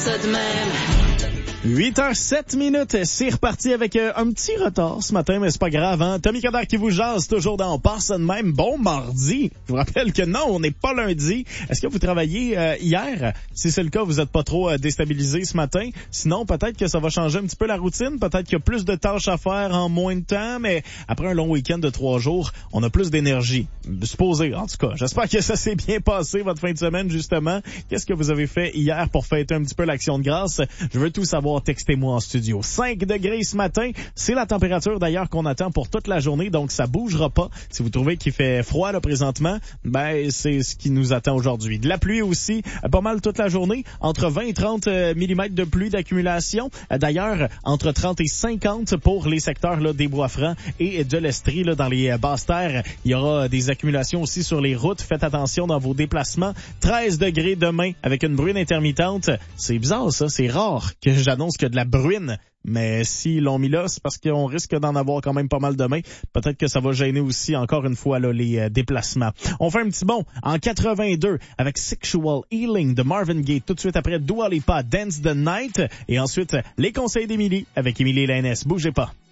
ça de même. 8h07, c'est reparti avec un petit retard ce matin, mais c'est pas grave, hein? Tommy Coderre qui vous jase toujours dans On passe de même. Bon mardi! Je vous rappelle que non, on n'est pas lundi. Est-ce que vous travaillez hier? Si c'est le cas, vous n'êtes pas trop déstabilisé ce matin. Sinon, peut-être que ça va changer un petit peu la routine. Peut-être qu'il y a plus de tâches à faire en moins de temps, mais après un long week-end de 3 jours, on a plus d'énergie. Supposé, en tout cas. J'espère que ça s'est bien passé, votre fin de semaine, justement. Qu'est-ce que vous avez fait hier pour fêter un petit peu l'Action de grâce? Je veux tout savoir. Textez-moi en studio. 5 degrés ce matin. C'est la température d'ailleurs qu'on attend pour toute la journée, donc ça bougera pas. Si vous trouvez qu'il fait froid là présentement, ben c'est ce qui nous attend aujourd'hui. De la pluie aussi, pas mal toute la journée. Entre 20 et 30 mm de pluie d'accumulation. D'ailleurs, entre 30 et 50 pour les secteurs là, des Bois-Francs et de l'Estrie là, dans les basses terres. Il y aura des accumulations aussi sur les routes. Faites attention dans vos déplacements. 13 degrés demain avec une bruine intermittente. C'est bizarre ça, c'est rare que j'annonce qu'il y a de la bruine. Mais s'ils l'ont mis là, c'est parce qu'on risque d'en avoir quand même pas mal demain. Peut-être que ça va gêner aussi, encore une fois, là, les déplacements. On fait un petit bond en 82 avec Sexual Healing de Marvin Gaye. Tout de suite après Dua Lipa, Dance the Night. Et ensuite, les conseils d'Émilie avec Émilie Lainesse. Bougez pas.